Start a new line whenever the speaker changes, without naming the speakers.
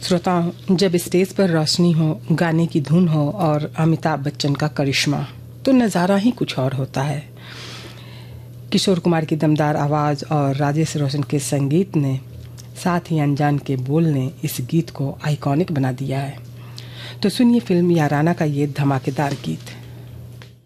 श्रोताओं, जब स्टेज पर रोशनी हो, गाने की धुन हो और अमिताभ बच्चन का करिश्मा, तो नज़ारा ही कुछ और होता है। किशोर कुमार की दमदार आवाज़ और राजेश रोशन के संगीत ने, साथ ही अनजान के बोल ने इस गीत को आइकॉनिक बना दिया है। तो सुनिए फिल्म याराना का ये धमाकेदार गीत।